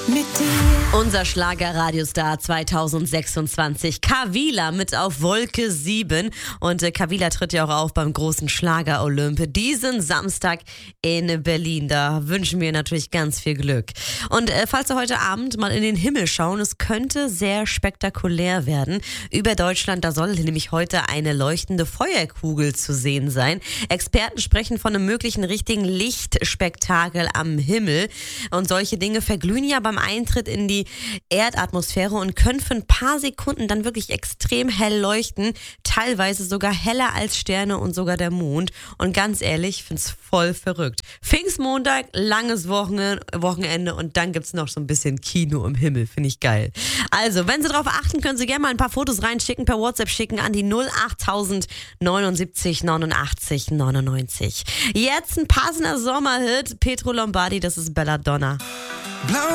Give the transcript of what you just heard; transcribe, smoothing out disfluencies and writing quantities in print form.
mit dir. Unser Schlager-Radiostar 2026, Kavila mit Auf Wolke 7. Und Kavila tritt ja auch auf beim großen Schlager-Olymp diesen Samstag in Berlin. Da wünschen wir natürlich ganz viel Glück. Und falls Sie heute Abend mal in den Himmel schauen, es könnte sehr spektakulär werden. Über Deutschland, da soll nämlich heute eine leuchtende Feuerkugel zu sehen sein. Experten sprechen von einem möglichen richtigen Lichtspektakel am Himmel. Und solche Dinge verglühen ja beim Eintritt in die Erdatmosphäre und können für ein paar Sekunden dann wirklich extrem hell leuchten, teilweise sogar heller als Sterne und sogar der Mond. Und ganz ehrlich, ich finde es voll verrückt. Pfingstmontag, langes Wochenende und dann gibt es noch so ein bisschen Kino im Himmel, finde ich geil. Also, wenn Sie darauf achten, können Sie gerne mal ein paar Fotos reinschicken, per WhatsApp schicken an die 08000 79 89 99. Jetzt ein passender Sommerhit, Pietro Lombardi, das ist Belladonna. Blau